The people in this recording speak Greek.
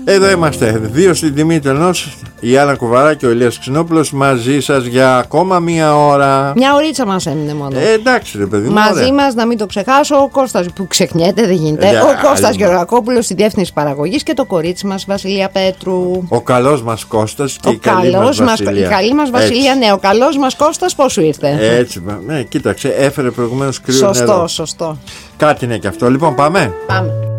Εδώ είμαστε, δύο στην τιμή του ενός. Η Άννα Κουβαρά και ο Ηλίας Ξινόπουλος μαζί σας για ακόμα μία ώρα. Μια ωρίτσα μας έμεινε μόνο. Εντάξει ρε παιδί μου. Μαζί μας, να μην το ξεχάσω, ο Κώστας που ξεχνιέται, δεν γίνεται. Ο Κώστας Γεωργακόπουλος στη διεύθυνση παραγωγής και το κορίτσι μας Βασιλεία Πέτρου. Ο καλός μας Κώστας και η καλή μας Βασιλεία. Η καλή μας Βασιλεία, ναι. Ο καλός μας Κώστας πώς σου ήρθε? Έτσι, ναι, κοίταξε, έφερε προηγουμένως κρύο νερό. Σωστό. Κάτι είναι και αυτό. Λοιπόν, πάμε.